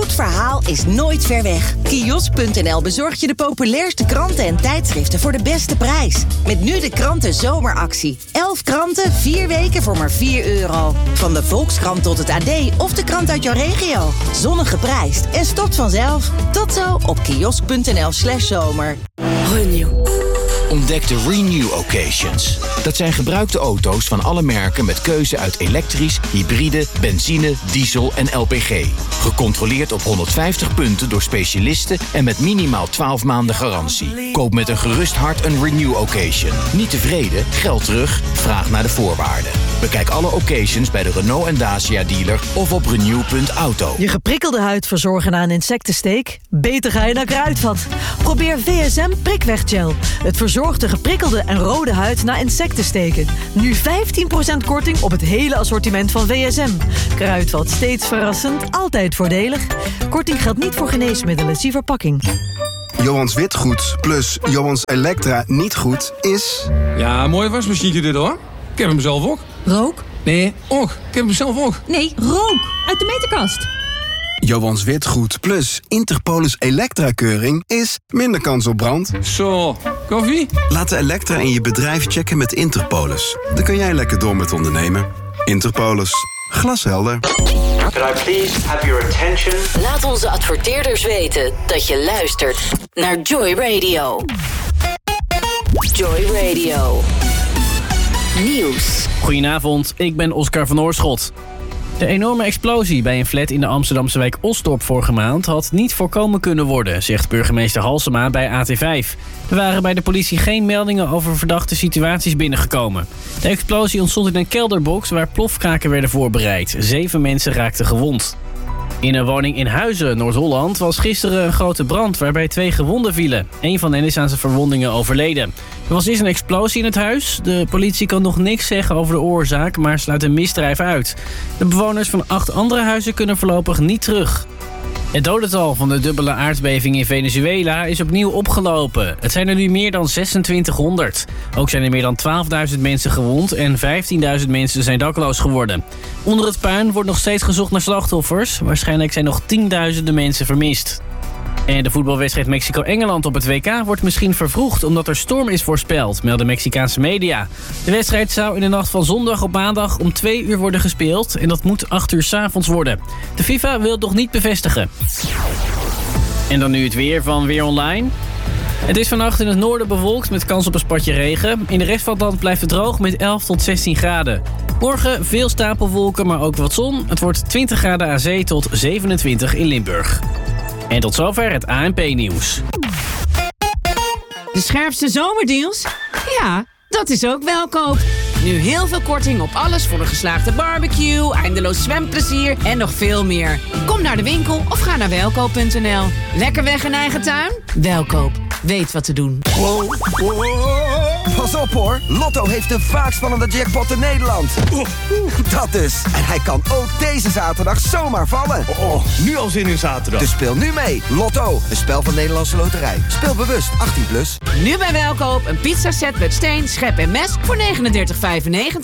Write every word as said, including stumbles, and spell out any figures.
goed verhaal is nooit ver weg. Kiosk punt n l bezorgt je de populairste kranten en tijdschriften voor de beste prijs. Met nu de kranten zomeractie. elf kranten, vier weken voor maar vier euro. Van de Volkskrant tot het A D of de krant uit jouw regio. Zonnig geprijsd en stopt vanzelf. Tot zo op kiosk punt n l slash zomer. Renew. Ontdek de Renew Occasions. Dat zijn gebruikte auto's van alle merken met keuze uit elektrisch, hybride, benzine, diesel en L P G. Gecontroleerd op honderdvijftig punten door specialisten en met minimaal twaalf maanden garantie. Koop met een gerust hart een Renew Occasion. Niet tevreden? Geld terug? Vraag naar de voorwaarden. Bekijk alle occasions bij de Renault en Dacia dealer of op renew punt auto. Je geprikkelde huid verzorgen na een insectensteek? Beter ga je naar Kruidvat. Probeer V S M Prikweg-gel. Het verzorgt de geprikkelde en rode huid na insectensteken. Nu vijftien procent korting op het hele assortiment van V S M. Kruidvat, steeds verrassend, altijd voordelig. Korting geldt niet voor geneesmiddelen, zie verpakking. Johans Witgoed plus Johans Elektra niet goed is... Ja, mooi wasmachientje dit hoor. Ik heb hem zelf ook. Rook? Nee, ook. Ik heb hem zelf ook. Nee, rook. Uit de meterkast. Johans Witgoed plus Interpolis Elektra-keuring is minder kans op brand. Zo, koffie? Laat de Elektra in je bedrijf checken met Interpolis. Dan kun jij lekker door met ondernemen. Interpolis. Glashelder. Could I please have your attention? Laat onze adverteerders weten dat je luistert naar Joy Radio. Joy Radio. Nieuws. Goedenavond, ik ben Oscar van Oorschot. De enorme explosie bij een flat in de Amsterdamse wijk Osdorp vorige maand had niet voorkomen kunnen worden, zegt burgemeester Halsema bij A T vijf. Er waren bij de politie geen meldingen over verdachte situaties binnengekomen. De explosie ontstond in een kelderbox waar plofkraken werden voorbereid. Zeven mensen raakten gewond. In een woning in Huizen, Noord-Holland, was gisteren een grote brand waarbij twee gewonden vielen. Eén van hen is aan zijn verwondingen overleden. Er was eerst een explosie in het huis. De politie kan nog niks zeggen over de oorzaak, maar sluit een misdrijf uit. De bewoners van acht andere huizen kunnen voorlopig niet terug. Het dodental van de dubbele aardbeving in Venezuela is opnieuw opgelopen. Het zijn er nu meer dan zesentwintighonderd. Ook zijn er meer dan twaalfduizend mensen gewond en vijftienduizend mensen zijn dakloos geworden. Onder het puin wordt nog steeds gezocht naar slachtoffers. Waarschijnlijk zijn nog tienduizenden mensen vermist. En de voetbalwedstrijd Mexico-Engeland op het W K wordt misschien vervroegd omdat er storm is voorspeld, melden Mexicaanse media. De wedstrijd zou in de nacht van zondag op maandag om twee uur worden gespeeld en dat moet acht uur 's avonds worden. De FIFA wil het nog niet bevestigen. En dan nu het weer van Weer Online. Het is vannacht in het noorden bewolkt met kans op een spatje regen. In de rest van het land blijft het droog met elf tot zestien graden. Morgen veel stapelwolken, maar ook wat zon. Het wordt twintig graden aan zee tot zevenentwintig in Limburg. En tot zover het A N P-nieuws. De scherpste zomerdeals? Ja, dat is ook Welkoop. Nu heel veel korting op alles voor een geslaagde barbecue, eindeloos zwemplezier en nog veel meer. Kom naar de winkel of ga naar welkoop punt n l. Lekker weg in eigen tuin? Welkoop. Weet wat te doen. Wow, wow. Pas op hoor, Lotto heeft de vaakst spannende jackpot in Nederland. Dat dus. En hij kan ook deze zaterdag zomaar vallen. Oh, nu al zin in zaterdag. Dus speel nu mee. Lotto, een spel van Nederlandse Loterij. Speel bewust, achttien plus. Nu bij Welkoop een pizzaset met steen, schep en mes voor negenendertig vijfennegentig.